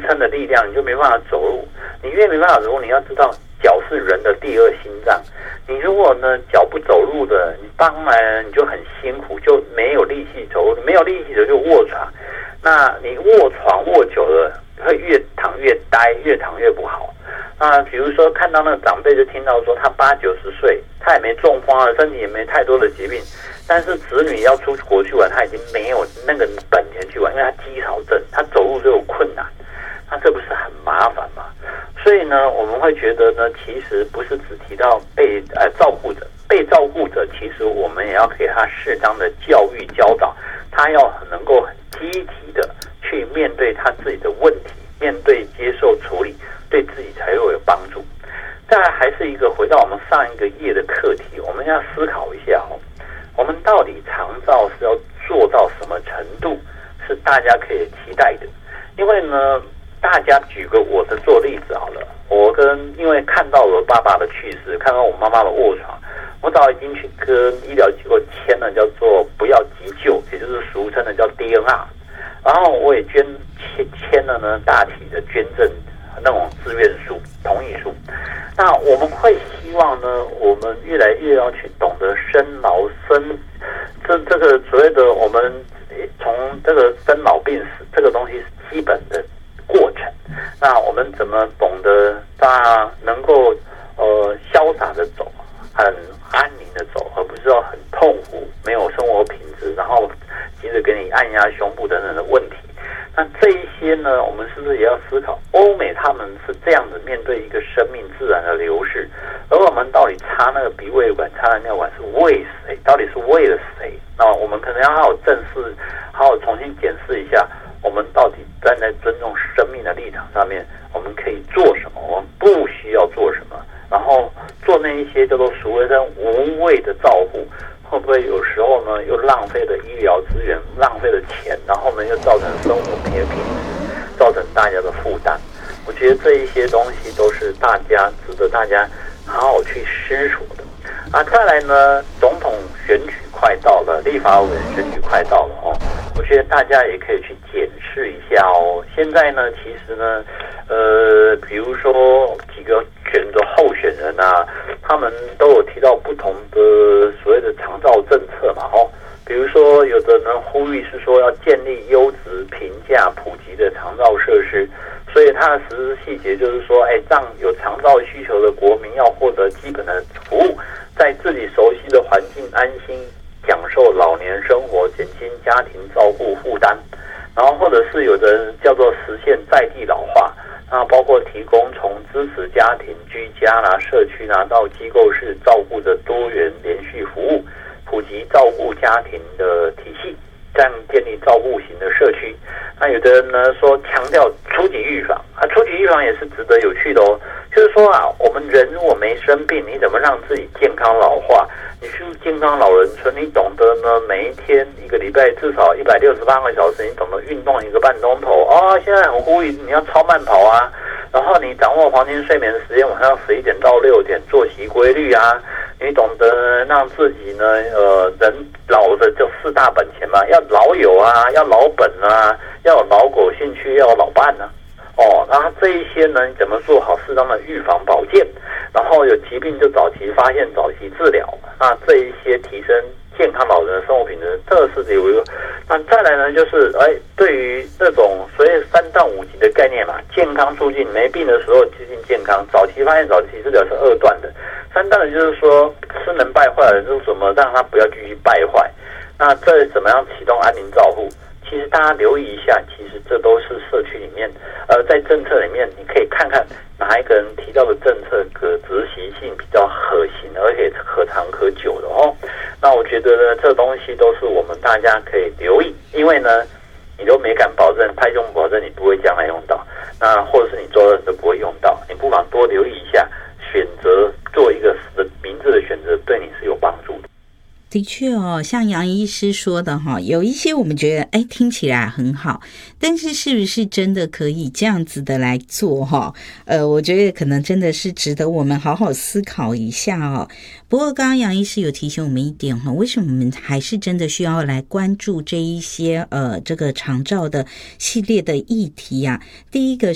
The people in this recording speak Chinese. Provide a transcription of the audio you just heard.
撑的力量，你就没办法走路。你越没办法走路，你要知道脚是人的第二心脏。你如果呢脚不走路的，你当然你就很辛苦，就没有力气走路，没有力气走就卧床。那你卧床卧久了，会越躺越呆，越躺越不好。那比如说看到那个长辈就听到说他80、90岁，他也没中风啊，身体也没太多的疾病，但是子女要出国去玩，他已经没有那个本钱去玩，因为他肌少症，他走路就有困难，那这不是很麻烦吗？所以呢，我们会觉得呢，其实不是只提到照顾者，被照顾者，其实我们也要给他适当的教育教导，他要能够很积极的去面对他自己的问题，面对接受处理，对自己才会有帮助。再来还是一个回到我们上一个页的课题，我们要思考一下我们到底长照是要做到什么程度是大家可以期待的？因为呢，大家举个我的做例子好了，因为看到我爸爸的去世，看到我妈妈的卧床，我早已经去跟医疗机构签了叫做不要急救，也就是俗称的叫 DNR， 然后我也签了呢大体的捐赠那种自愿书、同意书。那我们会希望呢，我们越来越要去懂得生老这个所谓的我们从这个生老病死这个东西是基本的过程。那我们怎么懂得大家能够潇洒的走，很安宁的走，而不是要很痛苦、没有生活品质，然后急着给你按压胸部等等的问题。那这一些呢，我们是不是也要思考？欧美他们是这样子面对一个生命自然的流逝，而我们到底插那个鼻胃管、插那尿管是为谁？到底是为了谁？那我们可能要好好正视，好好重新检视一下，我们到底站在尊重生命的立场上面，我们可以做什么？我们不需要做什么？然后做那一些叫做所谓的无谓的照顾。会不会有时候呢，又浪费了医疗资源，浪费了钱，然后呢，又造成生活没有品质，造成大家的负担？我觉得这一些东西都是值得大家好好去思索的。再来呢，总统选举快到了，立法委员选举快到了我觉得大家也可以去检视一下现在呢，其实呢，比如说几个选择候选人他们都有提到不同的所谓的长照政策嘛比如说有的人呼吁是说要建立优质、平价、普及的长照设施，所以它的实施细节就是说，让有长照需求的国民要获得基本的服务，在自己熟悉的环境安心享受老年生活，减轻家庭照顾负担。然后或者是有的人叫做实现在地老化，包括提供从支持家庭居家社区到机构式照顾的多元连续服务，普及照顾家庭的体系，这样建立照顾型的社区。那有的人呢说强调初级预防初级预防也是值得有趣的就是说我们人如果没生病，你怎么让自己健康老化？你去健康老人村，你懂得呢每一天一个礼拜至少168个小时，你懂得运动1个半钟头现在很呼吁你要超慢跑然后你掌握黄金睡眠的时间，晚上11点到6点，作息规律你懂得让自己呢人老的就4大本钱嘛，要老友要老本要有老狗兴趣，要有老伴然后这一些呢，你怎么做好适当的预防保健，然后有疾病就早期发现、早期治疗，这一些提升健康老人的生活品质，这是有一个。那再来呢，就是对于这种所谓3段5级的概念嘛，健康促进，没病的时候接近健康，早期发现、早期治疗是2段的，3段的就是说失能败坏了，就是怎么让他不要继续败坏。那这怎么样启动安宁照护？其实大家留意一下，其实这都是社区里面，在政策里面，你可以看看哪一个人提到的政策可执行性比较可行，而且可长可久的那我觉得呢，这东西都是我们大家可以留意，因为呢，你都没敢保证，拍胸保证你不会将来用到，那或者是你做的都不会用到，你不妨多留意一下，选择做一个明智的选择，对你是有帮助的。 的确像杨医师说的有一些我们觉得听起来很好，但是是不是真的可以这样子的来做我觉得可能真的是值得我们好好思考一下不过刚刚杨医师有提醒我们一点为什么我们还是真的需要来关注这一些这个长照的系列的议题第一个